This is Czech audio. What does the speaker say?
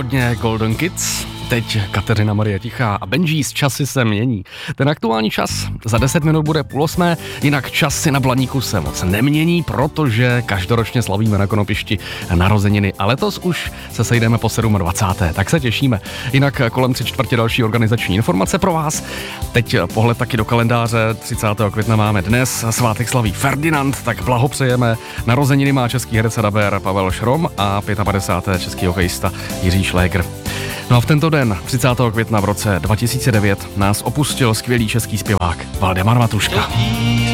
původně Golden Kids, teď Kateřina Marie Tichá a Benjis Časy se mění. Ten aktuální čas za 10 minut bude 7:30, jinak časy na Blaníku se moc nemění, protože každoročně slavíme na Konopišti narozeniny a letos už se sejdeme po 27. Tak se těšíme. Jinak kolem 3/4 další organizační informace pro vás. Teď pohled taky do kalendáře. 30. května máme dnes, svátek slaví Ferdinand, tak blahopřejeme. Narozeniny má český herec a dabér Pavel Šrom a 55. český hokejista Jiří Šlégr. No a v tento den, 30. května v roce 2009, nás opustil skvělý český zpěvák Valdemar Matuška.